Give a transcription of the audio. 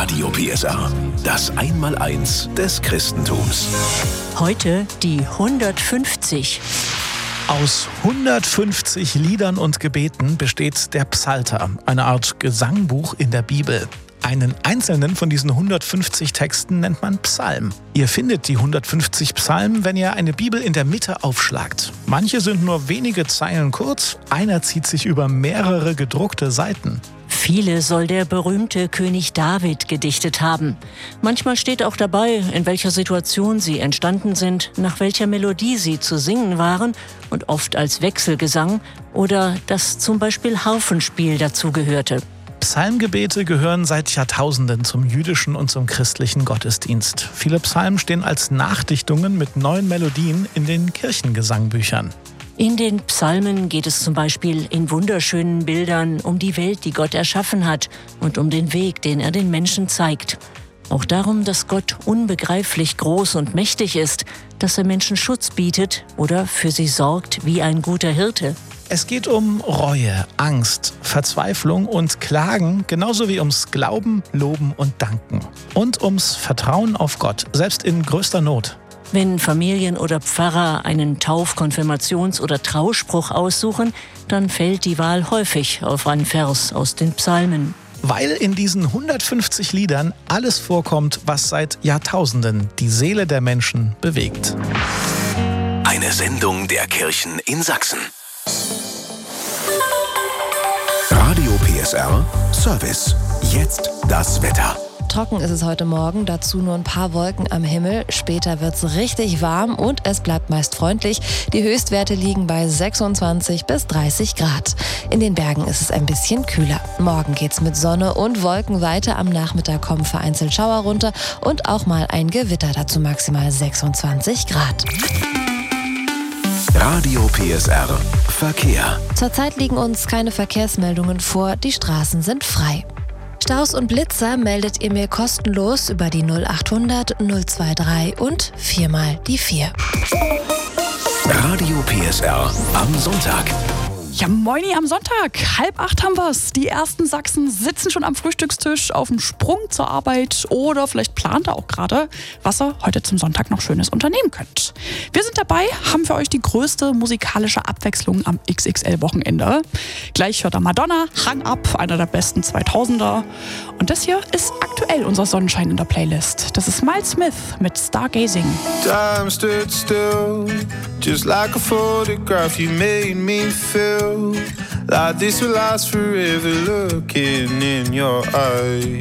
Radio PSR, das Einmaleins des Christentums. Heute die 150. Aus 150 Liedern und Gebeten besteht der Psalter, eine Art Gesangbuch in der Bibel. Einen einzelnen von diesen 150 Texten nennt man Psalm. Ihr findet die 150 Psalmen, wenn ihr eine Bibel in der Mitte aufschlagt. Manche sind nur wenige Zeilen kurz, einer zieht sich über mehrere gedruckte Seiten. Viele soll der berühmte König David gedichtet haben. Manchmal steht auch dabei, in welcher Situation sie entstanden sind, nach welcher Melodie sie zu singen waren und oft als Wechselgesang oder dass zum Beispiel Harfenspiel dazugehörte. Psalmgebete gehören seit Jahrtausenden zum jüdischen und zum christlichen Gottesdienst. Viele Psalmen stehen als Nachdichtungen mit neuen Melodien in den Kirchengesangbüchern. In den Psalmen geht es zum Beispiel in wunderschönen Bildern um die Welt, die Gott erschaffen hat und um den Weg, den er den Menschen zeigt. Auch darum, dass Gott unbegreiflich groß und mächtig ist, dass er Menschen Schutz bietet oder für sie sorgt wie ein guter Hirte. Es geht um Reue, Angst, Verzweiflung und Klagen, genauso wie ums Glauben, Loben und Danken. Und ums Vertrauen auf Gott, selbst in größter Not. Wenn Familien oder Pfarrer einen Tauf-, Konfirmations- oder Trauspruch aussuchen, dann fällt die Wahl häufig auf einen Vers aus den Psalmen. Weil in diesen 150 Liedern alles vorkommt, was seit Jahrtausenden die Seele der Menschen bewegt. Eine Sendung der Kirchen in Sachsen. Radio PSR Service. Jetzt das Wetter. Trocken ist es heute Morgen, dazu nur ein paar Wolken am Himmel. Später wird es richtig warm und es bleibt meist freundlich. Die Höchstwerte liegen bei 26 bis 30 Grad. In den Bergen ist es ein bisschen kühler. Morgen geht's mit Sonne und Wolken weiter. Am Nachmittag kommen vereinzelt Schauer runter und auch mal ein Gewitter, dazu maximal 26 Grad. Radio PSR Verkehr. Zurzeit liegen uns keine Verkehrsmeldungen vor, die Straßen sind frei. Staus und Blitzer meldet ihr mir kostenlos über die 0800 023 und 4 mal die 4. Radio PSR am Sonntag. Ja, moini am Sonntag. 7:30 haben wir's. Die ersten Sachsen sitzen schon am Frühstückstisch auf dem Sprung zur Arbeit oder vielleicht plant ihr auch gerade, was ihr heute zum Sonntag noch Schönes unternehmen könnt. Wir sind dabei, haben für euch die größte musikalische Abwechslung am XXL-Wochenende. Gleich hört ihr Madonna, Hang Up, einer der besten 2000er. Und das hier ist aktuell unser Sonnenschein in der Playlist. Das ist Miles Smith mit Stargazing. Time stood still, just like a photograph. You made me feel like this will last forever, looking in your eyes.